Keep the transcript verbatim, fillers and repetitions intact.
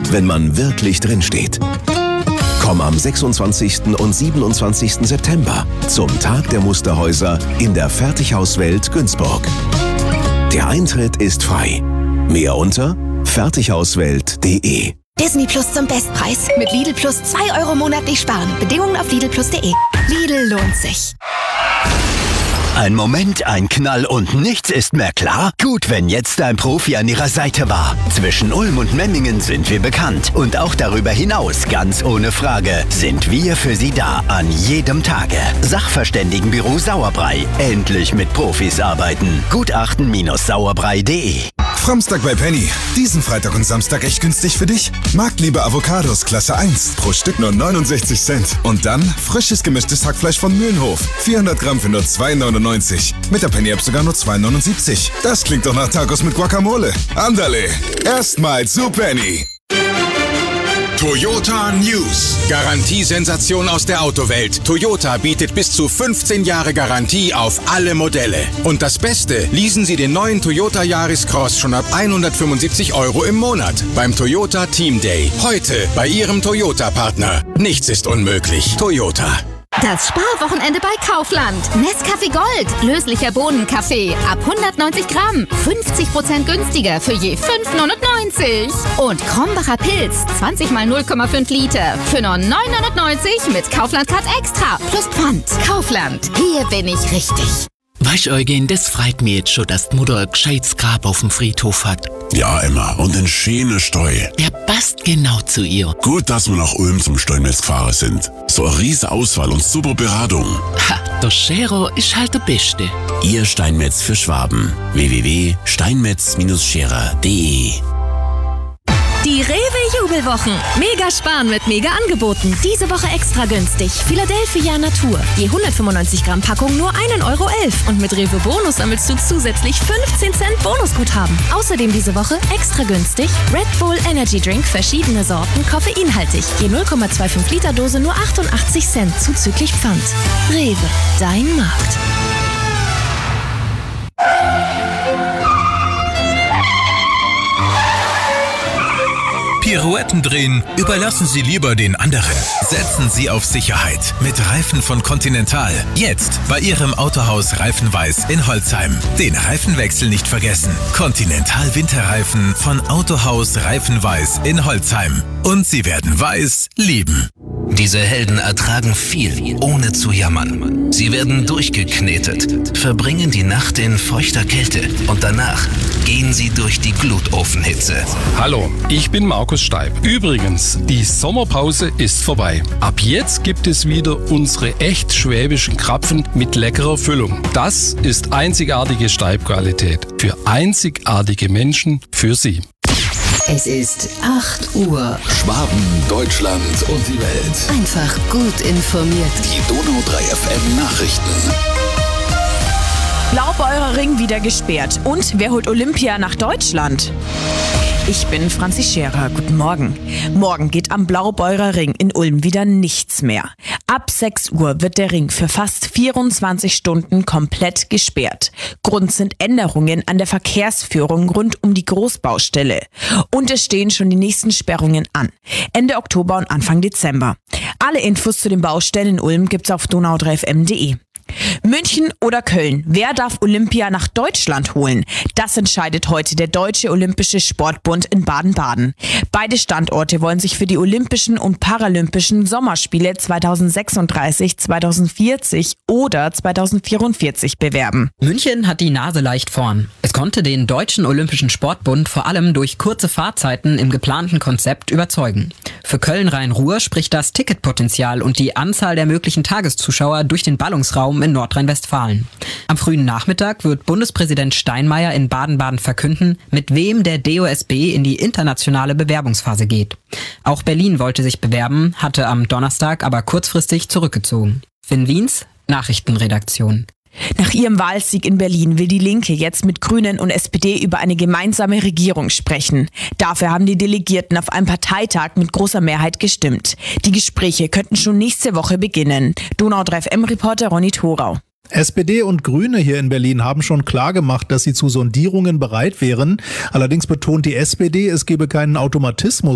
wenn man wirklich drinsteht. Komm am sechsundzwanzigsten und siebenundzwanzigsten September zum Tag der Musterhäuser in der Fertighauswelt Günzburg. Der Eintritt ist frei. Mehr unter fertighauswelt punkt de. Disney Plus zum Bestpreis. Mit Lidl Plus zwei Euro monatlich sparen. Bedingungen auf lidl plus punkt de. Lidl lohnt sich. Ein Moment, ein Knall und nichts ist mehr klar? Gut, wenn jetzt ein Profi an Ihrer Seite war. Zwischen Ulm und Memmingen sind wir bekannt. Und auch darüber hinaus, ganz ohne Frage, sind wir für Sie da an jedem Tage. Sachverständigenbüro Sauerbrei. Endlich mit Profis arbeiten. Gutachten Sauerbrei punkt de. Framstag bei Penny. Diesen Freitag und Samstag echt günstig für dich? Marktliebe Avocados Klasse eins. Pro Stück nur neunundsechzig Cent. Und dann frisches gemischtes Hackfleisch von Mühlenhof. vierhundert Gramm für nur zwei neunundneunzig. Mit der Penny-App sogar nur zwei neunundsiebzig. Das klingt doch nach Tacos mit Guacamole. Andale. Erstmal zu Penny. Toyota News. Garantiesensation aus der Autowelt. Toyota bietet bis zu fünfzehn Jahre Garantie auf alle Modelle. Und das Beste, leasen Sie den neuen Toyota Yaris Cross schon ab hundertfünfundsiebzig Euro im Monat beim Toyota Team Day. Heute bei Ihrem Toyota-Partner. Nichts ist unmöglich. Toyota. Das Sparwochenende bei Kaufland. Nescafé Gold. Löslicher Bohnenkaffee. Ab hundertneunzig Gramm. fünfzig Prozent günstiger für je fünf neunundneunzig. Und Krombacher Pilz. zwanzig mal null Komma fünf Liter. Für nur neun neunundneunzig mit Kaufland Card Extra. Plus Pfand. Kaufland. Hier bin ich richtig. Weich Eugen, das freut mich jetzt schon, dass die Mutter ein gescheites Grab auf dem Friedhof hat. Ja, Emma, und den schönen Steu. Der passt genau zu ihr. Gut, dass wir nach Ulm zum Steinmetz gefahren sind. So eine riesige Auswahl und super Beratung. Ha, der Schero ist halt der Beste. Ihr Steinmetz für Schwaben. w w w punkt steinmetz Bindestrich scherer punkt de. Die Rewe-Jubelwochen. Mega sparen mit Mega-Angeboten. Diese Woche extra günstig. Philadelphia Natur. Je hundertfünfundneunzig Gramm Packung nur ein Euro elf. Und mit Rewe Bonus sammelst du zusätzlich fünfzehn Cent Bonusguthaben. Außerdem diese Woche extra günstig Red Bull Energy Drink, verschiedene Sorten, koffeinhaltig. Je null Komma fünfundzwanzig Liter Dose nur achtundachtzig Cent zuzüglich Pfand. Rewe, dein Markt. Pirouetten drehen überlassen Sie lieber den anderen. Setzen Sie auf Sicherheit mit Reifen von Continental. Jetzt bei Ihrem Autohaus Reifenweiß in Holzheim. Den Reifenwechsel nicht vergessen. Continental Winterreifen von Autohaus Reifenweiß in Holzheim. Und Sie werden weiß lieben. Diese Helden ertragen viel, ohne zu jammern. Sie werden durchgeknetet, verbringen die Nacht in feuchter Kälte und danach gehen sie durch die Glutofenhitze. Hallo, ich bin Markus Steib. Übrigens, die Sommerpause ist vorbei. Ab jetzt gibt es wieder unsere echt schwäbischen Krapfen mit leckerer Füllung. Das ist einzigartige Steib-Qualität für einzigartige Menschen für Sie. Es ist acht Uhr. Schwaben, Deutschland und die Welt. Einfach gut informiert. Die Donau drei F M Nachrichten. Blaubeurer Ring wieder gesperrt. Und wer holt Olympia nach Deutschland? Ich bin Franzi Scherer. Guten Morgen. Morgen geht am Blaubeurer Ring in Ulm wieder nichts mehr. Ab sechs Uhr wird der Ring für fast vierundzwanzig Stunden komplett gesperrt. Grund sind Änderungen an der Verkehrsführung rund um die Großbaustelle. Und es stehen schon die nächsten Sperrungen an. Ende Oktober und Anfang Dezember. Alle Infos zu den Baustellen in Ulm gibt's auf donau drei f m punkt de. München oder Köln? Wer darf Olympia nach Deutschland holen? Das entscheidet heute der Deutsche Olympische Sportbund in Baden-Baden. Beide Standorte wollen sich für die Olympischen und Paralympischen Sommerspiele zweitausendsechsunddreißig, zweitausendvierzig oder zweitausendvierundvierzig bewerben. München hat die Nase leicht vorn. Es konnte den Deutschen Olympischen Sportbund vor allem durch kurze Fahrzeiten im geplanten Konzept überzeugen. Für Köln-Rhein-Ruhr spricht das Ticketpotenzial und die Anzahl der möglichen Tageszuschauer durch den Ballungsraum in Nordrhein-Westfalen. Am frühen Nachmittag wird Bundespräsident Steinmeier in Baden-Baden verkünden, mit wem der D O S B in die internationale Bewerbungsphase geht. Auch Berlin wollte sich bewerben, hatte am Donnerstag aber kurzfristig zurückgezogen. Finn Wiens, Nachrichtenredaktion. Nach ihrem Wahlsieg in Berlin will die Linke jetzt mit Grünen und S P D über eine gemeinsame Regierung sprechen. Dafür haben die Delegierten auf einem Parteitag mit großer Mehrheit gestimmt. Die Gespräche könnten schon nächste Woche beginnen. Donau drei F M-Reporter Ronny Thorau. S P D und Grüne hier in Berlin haben schon klargemacht, dass sie zu Sondierungen bereit wären. Allerdings betont die S P D, es gebe keinen Automatismus